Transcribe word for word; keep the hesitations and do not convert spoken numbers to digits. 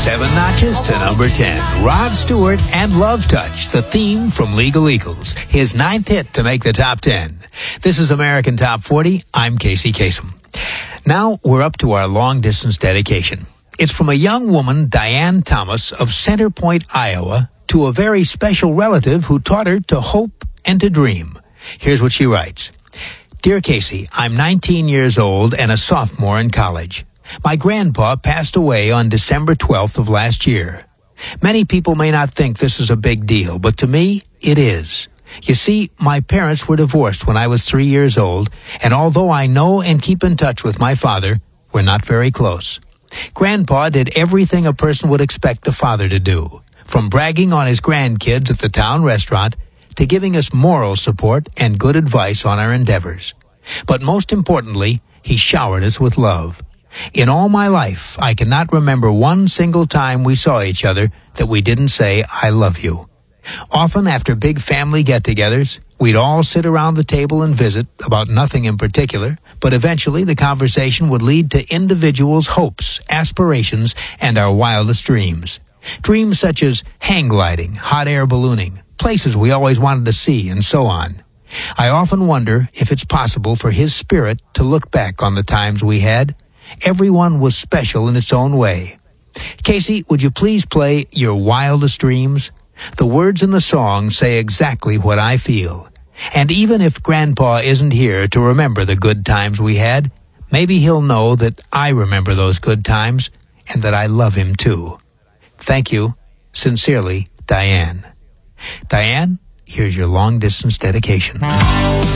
Seven notches to number ten. Rod Stewart and Love Touch, the theme from Legal Eagles. His ninth hit to make the top ten. This is American Top forty. I'm Casey Kasem. Now we're up to our long-distance dedication. It's from a young woman, Diane Thomas, of Center Point, Iowa, to a very special relative who taught her to hope and to dream. Here's what she writes. Dear Casey, I'm nineteen years old and a sophomore in college. My grandpa passed away on December twelfth of last year. Many people may not think this is a big deal, but to me, it is. You see, my parents were divorced when I was three years old, and although I know and keep in touch with my father, we're not very close. Grandpa did everything a person would expect a father to do, from bragging on his grandkids at the town restaurant to giving us moral support and good advice on our endeavors. But most importantly, he showered us with love. In all my life, I cannot remember one single time we saw each other that we didn't say, I love you. Often after big family get-togethers, we'd all sit around the table and visit about nothing in particular, but eventually the conversation would lead to individuals' hopes, aspirations, and our wildest dreams. Dreams such as hang gliding, hot air ballooning, places we always wanted to see, and so on. I often wonder if it's possible for his spirit to look back on the times we had. Everyone was special in its own way. Casey, would you please play Your Wildest Dreams? The words in the song say exactly what I feel. And even if Grandpa isn't here to remember the good times we had, maybe he'll know that I remember those good times and that I love him too. Thank you. Sincerely, Diane. Diane, here's your long-distance dedication.